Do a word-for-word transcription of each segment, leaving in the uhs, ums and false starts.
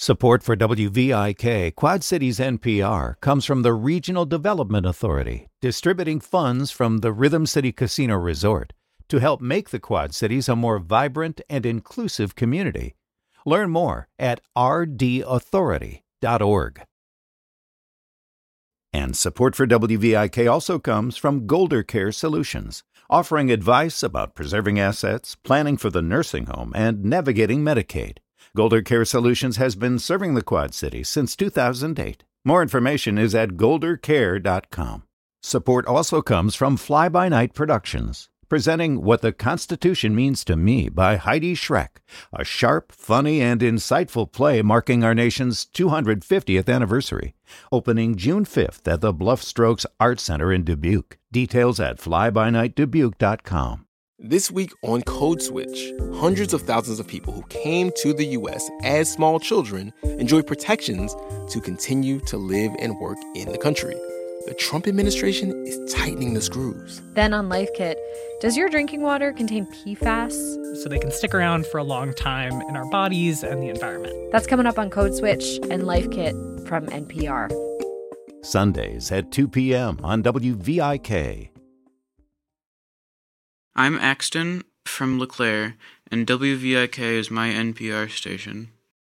Support for W V I K, Quad Cities N P R, comes from the Regional Development Authority, distributing funds from the Rhythm City Casino Resort to help make the Quad Cities a more vibrant and inclusive community. Learn more at r d authority dot org. And support for W V I K also comes from Golder Care Solutions, offering advice about preserving assets, planning for the nursing home, and navigating Medicaid. Golder Care Solutions has been serving the Quad Cities since two thousand eight. More information is at golder care dot com. Support also comes from Fly By Night Productions, presenting What the Constitution Means to Me by Heidi Schreck, a sharp, funny, and insightful play marking our nation's two hundred fiftieth anniversary, opening June fifth at the Bluff Strokes Art Center in Dubuque. Details at fly by night dubuque dot com. This week on Code Switch, hundreds of thousands of people who came to the U S as small children enjoy protections to continue to live and work in the country. The Trump administration is tightening the screws. Then on Life Kit, does your drinking water contain P FAS? So they can stick around for a long time in our bodies and the environment. That's coming up on Code Switch and Life Kit from N P R. Sundays at two p.m. on W V I K. I'm Axton from LeClaire, and W V I K is my N P R station.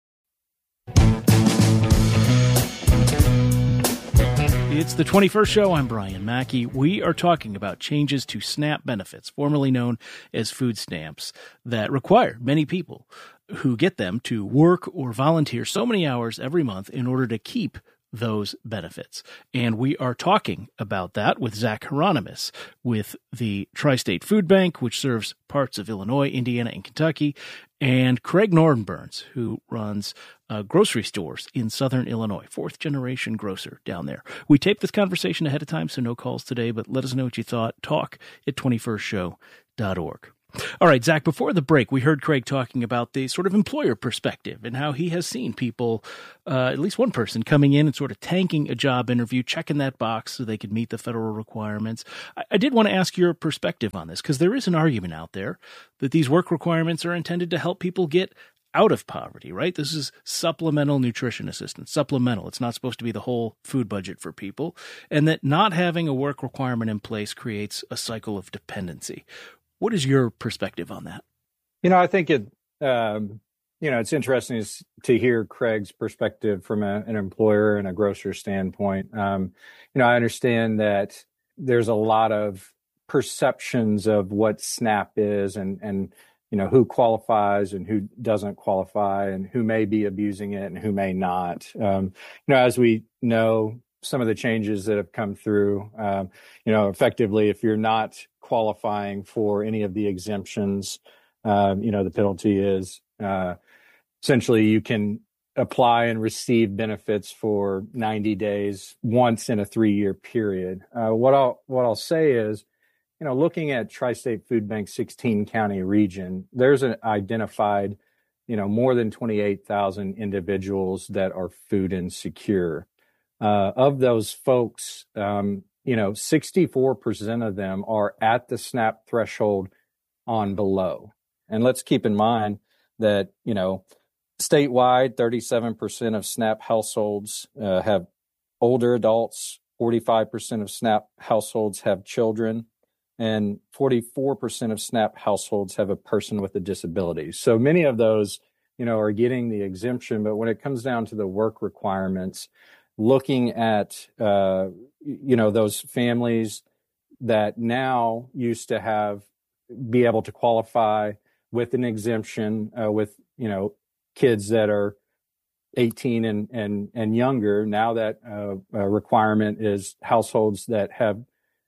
It's the twenty-first show. I'm Brian Mackey. We are talking about changes to SNAP benefits, formerly known as food stamps, that require many people who get them to work or volunteer so many hours every month in order to keep those benefits. And we are talking about that with Zach Hieronymus with the Tri-State Food Bank, which serves parts of Illinois, Indiana, and Kentucky, and Craig Nordenburns, who runs uh, grocery stores in southern Illinois, fourth-generation grocer down there. We taped this conversation ahead of time, so no calls today, but let us know what you thought. Talk at twenty-first show dot org. All right, Zach, before the break, we heard Craig talking about the sort of employer perspective and how he has seen people, uh, at least one person, coming in and sort of tanking a job interview, checking that box so they could meet the federal requirements. I, I did want to ask your perspective on this, because there is an argument out there that these work requirements are intended to help people get out of poverty, right? This is supplemental nutrition assistance, supplemental. It's not supposed to be the whole food budget for people, and that not having a work requirement in place creates a cycle of dependency. What is your perspective on that? You know, I think it, um, you know, it's interesting to hear Craig's perspective from a, an employer and a grocer standpoint. Um, you know, I understand that there's a lot of perceptions of what SNAP is and, and, you know, who qualifies and who doesn't qualify and who may be abusing it and who may not. Um, you know, as we know, some of the changes that have come through, um, you know, effectively, if you're not qualifying for any of the exemptions, um, you know, the penalty is uh, essentially you can apply and receive benefits for ninety days once in a three-year period. Uh, what I'll what I'll say is, you know, looking at Tri-State Food Bank's sixteen county region, there's an identified, you know, more than twenty-eight thousand individuals that are food insecure. Uh, of those folks, um, you know, sixty-four percent of them are at the SNAP threshold on below. And let's keep in mind that, you know, statewide, thirty-seven percent of SNAP households uh, have older adults, forty-five percent of SNAP households have children, and forty-four percent of SNAP households have a person with a disability. So many of those, you know, are getting the exemption. But when it comes down to the work requirements, looking at, uh, you know, those families that now used to have, be able to qualify with an exemption, uh, with, you know, kids that are eighteen and, and, and younger. Now that uh, uh, requirement is households that have,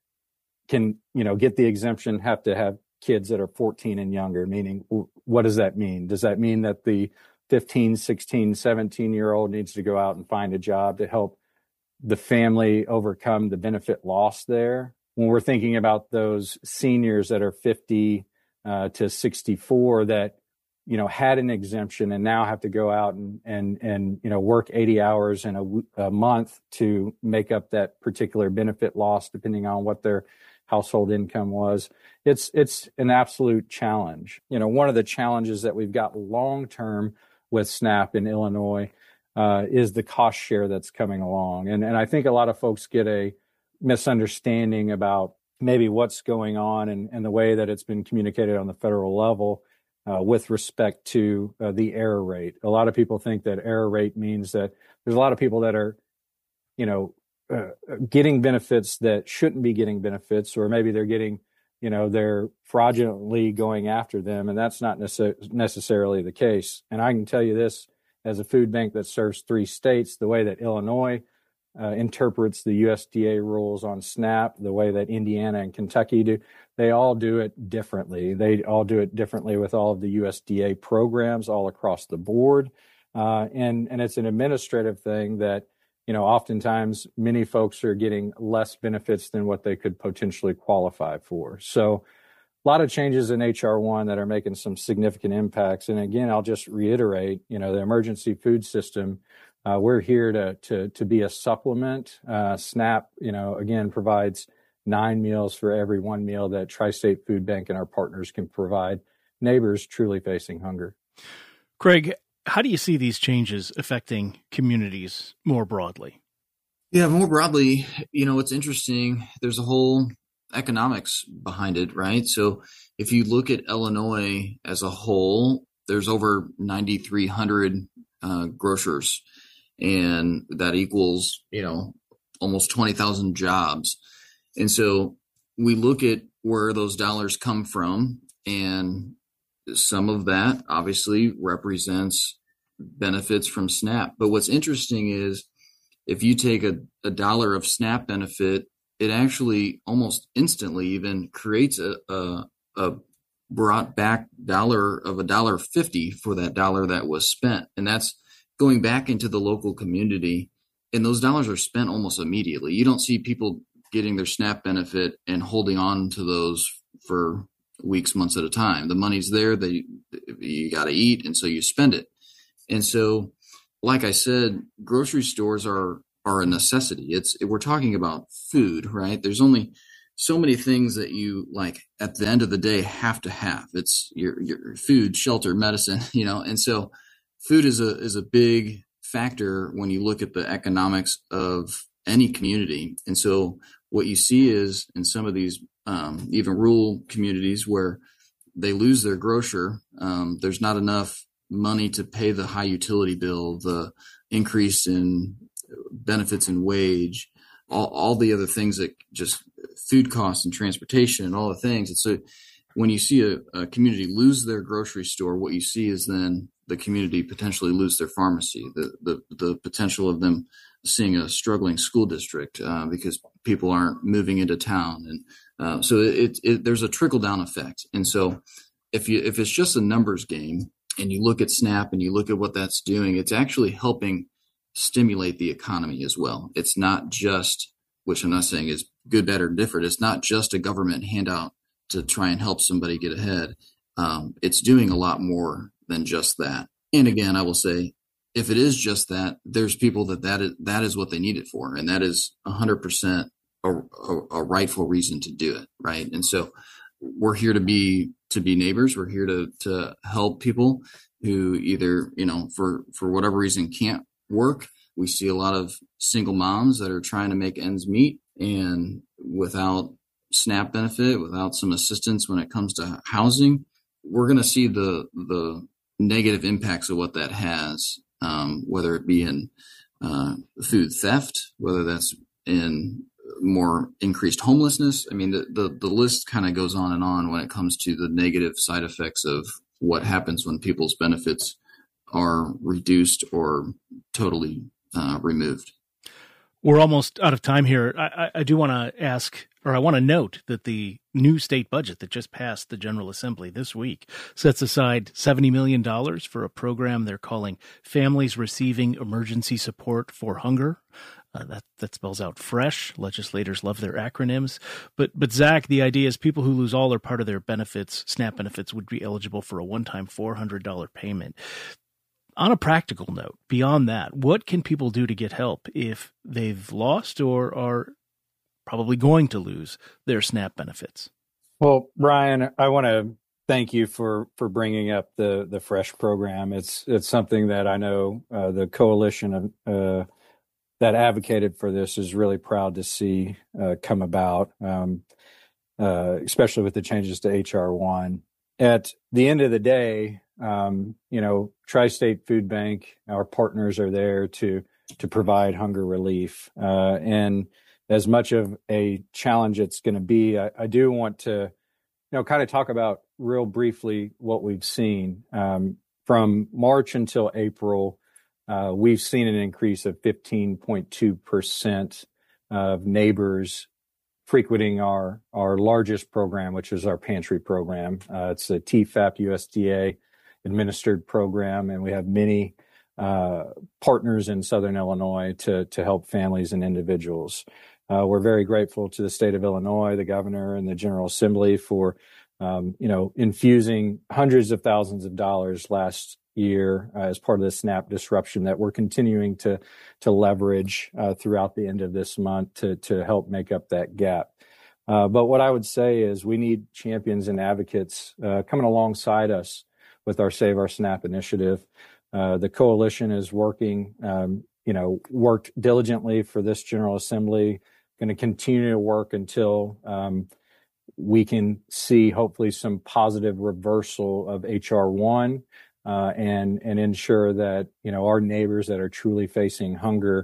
can, you know, get the exemption have to have kids that are fourteen and younger, meaning what does that mean? Does that mean that the fifteen, sixteen, seventeen year old needs to go out and find a job to help the family overcome the benefit loss there? When we're thinking about those seniors that are fifty uh, to sixty-four that, you know, had an exemption and now have to go out and, and, and, you know, work eighty hours in a, a month to make up that particular benefit loss, depending on what their household income was. It's, it's an absolute challenge. You know, one of the challenges that we've got long-term with SNAP in Illinois uh, is the cost share that's coming along. And, and I think a lot of folks get a misunderstanding about maybe what's going on and, and the way that it's been communicated on the federal level uh, with respect to uh, the error rate. A lot of people think that error rate means that there's a lot of people that are, you know, uh, getting benefits that shouldn't be getting benefits, or maybe they're getting, you know, they're fraudulently going after them. And that's not nece- necessarily the case. And I can tell you this, as a food bank that serves three states, the way that Illinois uh, interprets the U S D A rules on SNAP, the way that Indiana and Kentucky do, they all do it differently. They all do it differently with all of the U S D A programs all across the board. Uh, and, and it's an administrative thing that, you know, oftentimes many folks are getting less benefits than what they could potentially qualify for. So a lot of changes in H R one that are making some significant impacts. And again, I'll just reiterate, you know, the emergency food system, uh, we're here to, to, to be a supplement. Uh, SNAP, you know, again, provides nine meals for every one meal that Tri-State Food Bank and our partners can provide neighbors truly facing hunger. Craig, how do you see these changes affecting communities more broadly? Yeah, more broadly, you know, it's interesting. There's a whole economics behind it, right? So if you look at Illinois as a whole, there's over nine thousand three hundred uh, grocers, and that equals, you know, almost twenty thousand jobs. And so we look at where those dollars come from, and some of that obviously represents benefits from SNAP. But what's interesting is if you take a, a dollar of SNAP benefit, it actually almost instantly even creates a, a, a brought back dollar of a dollar fifty for that dollar that was spent. And that's going back into the local community. And those dollars are spent almost immediately. You don't see people getting their SNAP benefit and holding on to those for weeks, months at a time. The money's there, they, you got to eat, and so you spend it. And so, like I said, grocery stores are are a necessity. It's we're talking about food, right? There's only so many things that you, like, at the end of the day have to have. It's your your food, shelter, medicine, you know. And so food is a is a big factor when you look at the economics of any community. And so what you see is in some of these um, even rural communities where they lose their grocer, um, there's not enough money to pay the high utility bill, the increase in benefits and wage, all, all the other things that just food costs and transportation and all the things. And so when you see a, a community lose their grocery store, what you see is then the community potentially lose their pharmacy, the the, the potential of them seeing a struggling school district uh, because people aren't moving into town. And uh, so it, it, there's a trickle down effect. And so if you if it's just a numbers game and you look at SNAP and you look at what that's doing, it's actually helping stimulate the economy as well. It's not just, which I'm not saying is good, bad, or different. It's not just a government handout to try and help somebody get ahead. Um, it's doing a lot more than just that. And again, I will say, if it is just that, there's people that that is, that is what they need it for. And that is one hundred percent a, a, a rightful reason to do it, right? And so we're here to be to be neighbors. We're here to to help people who either, you know, for, for whatever reason can't work. We see a lot of single moms that are trying to make ends meet, and without SNAP benefit, without some assistance when it comes to housing, we're going to see the the negative impacts of what that has, um, whether it be in uh, food theft, whether that's in more increased homelessness. I mean, the, the, the list kind of goes on and on when it comes to the negative side effects of what happens when people's benefits are reduced or totally uh, removed. We're almost out of time here. I, I, I do want to ask, or I want to note that the new state budget that just passed the General Assembly this week sets aside seventy million dollars for a program they're calling Families Receiving Emergency Support for Hunger. Uh, that that spells out FRESH. Legislators love their acronyms. But, but Zach, the idea is people who lose all or part of their benefits, SNAP benefits, would be eligible for a one-time four hundred dollars payment. On a practical note, beyond that, what can people do to get help if they've lost or are probably going to lose their SNAP benefits? Well, Brian, I want to thank you for, for bringing up the, the FRESH program. It's it's something that I know uh, the coalition uh, that advocated for this is really proud to see uh, come about, um, uh, especially with the changes to H R one. At the end of the day, um, you know, Tri-State Food Bank, our partners are there to to provide hunger relief. Uh, and as much of a challenge it's going to be, I, I do want to, you know, kind of talk about real briefly what we've seen. Um, from March until April, uh, we've seen an increase of fifteen point two percent of neighbors frequenting our, our largest program, which is our pantry program. Uh, it's a T F A P U S D A administered program, and we have many uh, partners in Southern Illinois to, to help families and individuals. Uh, we're very grateful to the state of Illinois, the governor, and the General Assembly for, um, you know, infusing hundreds of thousands of dollars last year uh, as part of the SNAP disruption that we're continuing to to leverage uh, throughout the end of this month to to help make up that gap. Uh, but what I would say is we need champions and advocates uh, coming alongside us with our Save Our SNAP initiative. Uh, the coalition is working, um, you know, worked diligently for this General Assembly, going to continue to work until um, we can see hopefully some positive reversal of H R one. Uh, and and ensure that, you know, our neighbors that are truly facing hunger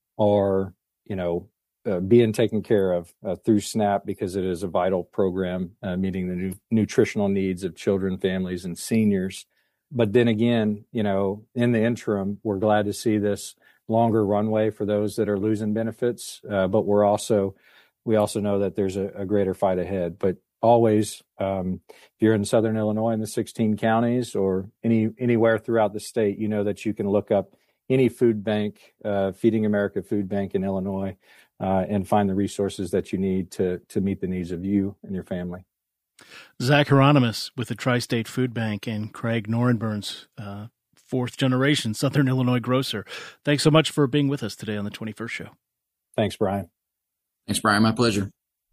are, you know, uh, being taken care of uh, through SNAP, because it is a vital program uh, meeting the nu- nutritional needs of children, families, and seniors. But then again, you know, in the interim, we're glad to see this longer runway for those that are losing benefits. Uh, but we're also, we also know that there's a, a greater fight ahead. But always, um, if you're in Southern Illinois in the sixteen counties or any anywhere throughout the state, you know that you can look up any food bank, uh, Feeding America Food Bank in Illinois, uh, and find the resources that you need to to meet the needs of you and your family. Zach Hieronymus with the Tri-State Food Bank and Craig Norenburns, uh, fourth generation Southern Illinois grocer. Thanks so much for being with us today on the twenty-first Show. Thanks, Brian. Thanks, Brian. My pleasure.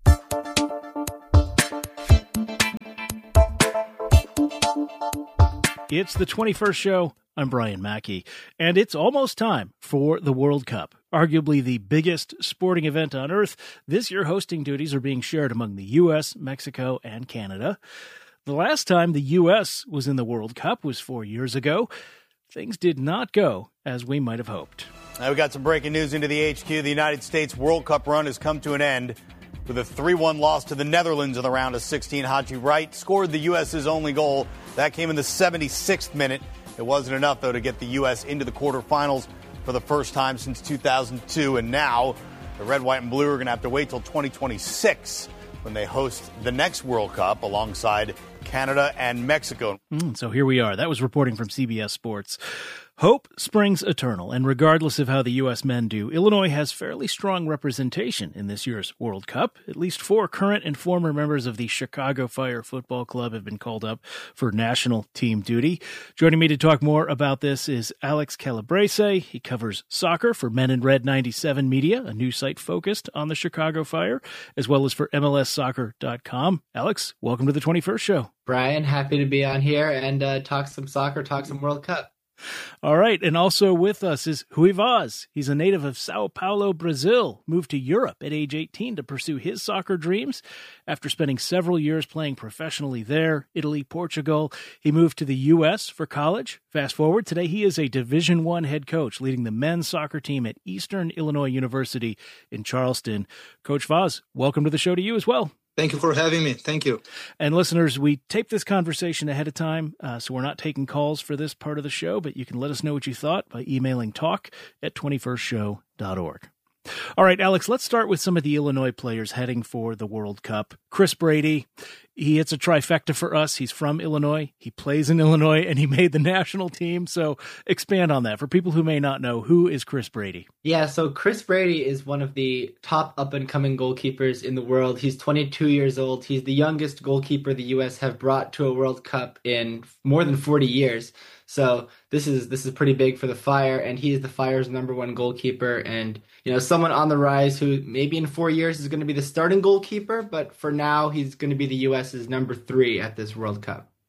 It's the twenty-first Show. I'm Brian Mackey, and it's almost time for the World Cup, arguably the biggest sporting event on Earth. This year, hosting duties are being shared among the U S, Mexico, and Canada. The last time the U S was in the World Cup was four years ago. Things did not go as we might have hoped. Now we got some breaking news into the H Q. The United States World Cup run has come to an end with a three one loss to the Netherlands in the round of sixteen. Haji Wright scored the U S's only goal. That came in the seventy-sixth minute. It wasn't enough, though, to get the U S into the quarterfinals for the first time since two thousand two. And now the red, white, and blue are going to have to wait till twenty twenty-six when they host the next World Cup alongside Canada and Mexico. Mm, so here we are. That was reporting from C B S Sports. Hope springs eternal, and regardless of how the U S men do, Illinois has fairly strong representation in this year's World Cup. At least four current and former members of the Chicago Fire Football Club have been called up for national team duty. Joining me to talk more about this is Alex Calabrese. He covers soccer for Men in Red ninety-seven Media, a news site focused on the Chicago Fire, as well as for M L S soccer dot com. Alex, welcome to the twenty-first Show. Brian, happy to be on here and uh, talk some soccer, talk some World Cup. All right, and also with us is Rui Vaz. He's a native of Sao Paulo, Brazil, moved to Europe at age eighteen to pursue his soccer dreams. After spending several years playing professionally there, Italy, Portugal, he moved to the U S for college. Fast forward, today he is a Division One head coach leading the men's soccer team at Eastern Illinois University in Charleston. Coach Vaz, welcome to the show to you as well. Thank you for having me. Thank you. And listeners, we taped this conversation ahead of time, uh, so we're not taking calls for this part of the show, but you can let us know what you thought by emailing talk at twenty-first show dot org. All right, Alex, let's start with some of the Illinois players heading for the World Cup. Chris Brady, he hits a trifecta for us. He's from Illinois, he plays in Illinois, and he made the national team. So expand on that. For people who may not know, who is Chris Brady? Yeah, so Chris Brady is one of the top up-and-coming goalkeepers in the world. He's twenty-two years old. He's the youngest goalkeeper the U S have brought to a World Cup in more than forty years. So this is this is pretty big for the Fire, and he is the Fire's number one goalkeeper, and you know, someone on the rise who maybe in four years is going to be the starting goalkeeper, but for now he's going to be the U S's number three at this World Cup.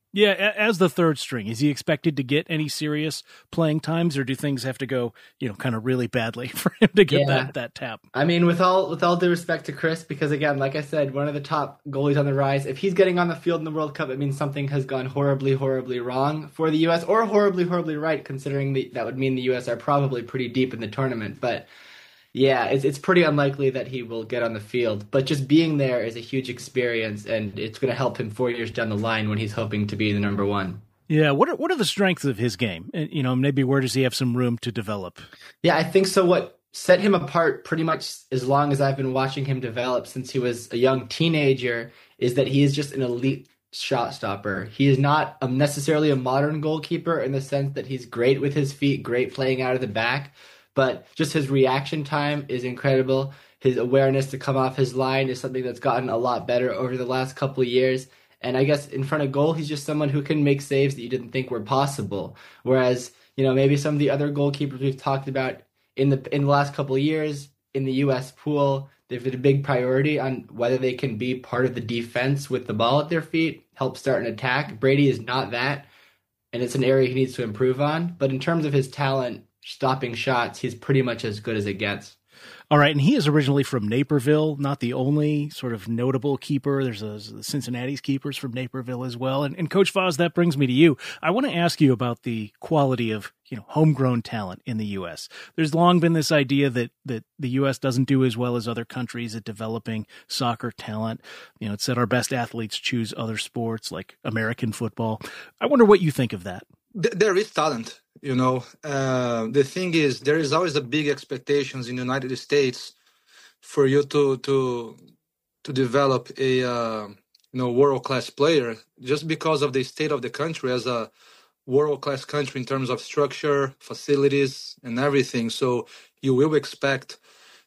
Yeah, as the third string, is he expected to get any serious playing times, or do things have to go, you know, kind of really badly for him to get yeah. that, that tap? I mean, with all with all due respect to Chris, because again, like I said, one of the top goalies on the rise, if he's getting on the field in the World Cup, it means something has gone horribly, horribly wrong for the U S, or horribly, horribly right, considering the, that would mean the U S are probably pretty deep in the tournament. But yeah, it's it's pretty unlikely that he will get on the field. But just being there is a huge experience, and it's going to help him four years down the line when he's hoping to be the number one. Yeah, what are, what are the strengths of his game? And, you know, maybe where does he have some room to develop? Yeah, I think so. What set him apart pretty much as long as I've been watching him develop since he was a young teenager is that he is just an elite shot stopper. He is not a, necessarily a modern goalkeeper in the sense that he's great with his feet, great playing out of the back, but just his reaction time is incredible. His awareness to come off his line is something that's gotten a lot better over the last couple of years. And I guess in front of goal, he's just someone who can make saves that you didn't think were possible. Whereas, you know, maybe some of the other goalkeepers we've talked about in the in the last couple of years in the U S pool, they've had a big priority on whether they can be part of the defense with the ball at their feet, help start an attack. Brady is not that, and it's an area he needs to improve on. But in terms of his talent, stopping shots, he's pretty much as good as it gets. All right, and he is originally from Naperville, not the only sort of notable keeper. There's a, the Cincinnati's keepers from Naperville as well. And, and Coach Vaz, that brings me to you. I want to ask you about the quality of, you know, homegrown talent in the U S. There's long been this idea that that the U S doesn't do as well as other countries at developing soccer talent. You know, it said our best athletes choose other sports like American football. I wonder what you think of that. There is talent. You know, uh, the thing is, there is always a big expectations in the United States for you to to to develop a uh, you know world class player just because of the state of the country as a world class country in terms of structure, facilities, and everything. So you will expect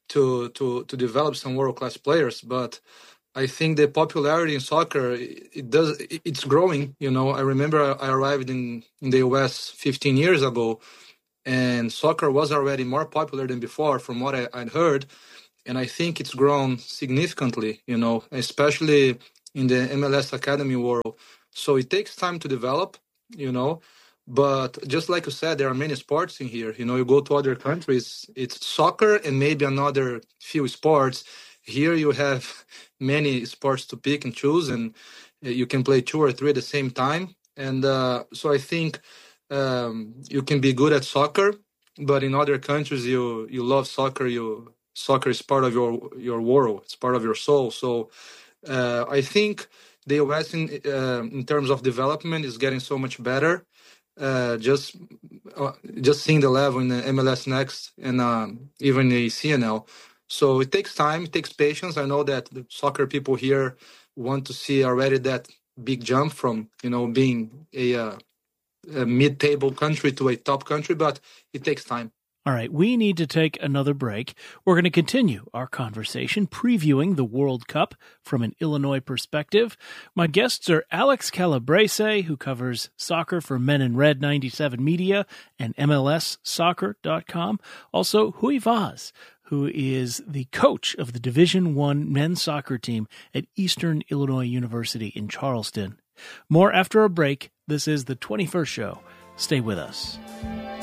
to to to develop some world class players, but I think the popularity in soccer, it does, it's growing. You know, I remember I arrived in, in the U S fifteen years ago, and soccer was already more popular than before from what I, I'd heard. And I think it's grown significantly, you know, especially in the M L S Academy world. So it takes time to develop, you know, but just like you said, there are many sports in here. You know, you go to other countries, it's soccer and maybe another few sports. Here you have many sports to pick and choose, and you can play two or three at the same time. And uh, so I think um, you can be good at soccer, but in other countries you you love soccer. You soccer is part of your your world. It's part of your soul. So uh, I think the U S in uh, in terms of development is getting so much better. Uh, just uh, just seeing the level in the M L S Next and uh, even the C N L. So it takes time, it takes patience. I know that the soccer people here want to see already that big jump from, you know, being a, uh, a mid-table country to a top country, but it takes time. All right, we need to take another break. We're going to continue our conversation previewing the World Cup from an Illinois perspective. My guests are Alex Calabrese, who covers soccer for Men in Red ninety-seven Media and M L S soccer dot com. Also, Rui Vaz, who is the coach of the Division One men's soccer team at Eastern Illinois University in Charleston. More after a break. This is the twenty-first show. Stay with us.